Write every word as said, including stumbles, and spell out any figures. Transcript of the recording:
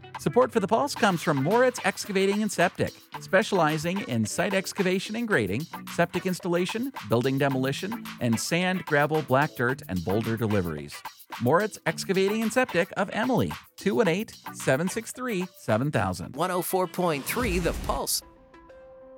Support for the Pulse comes from Moritz Excavating and Septic, specializing in site excavation and grading, septic installation, building demolition, and sand, gravel, black dirt, and boulder deliveries. Moritz Excavating and Septic of Emily, two one eight, seven six three, seven thousand. one oh four point three The Pulse.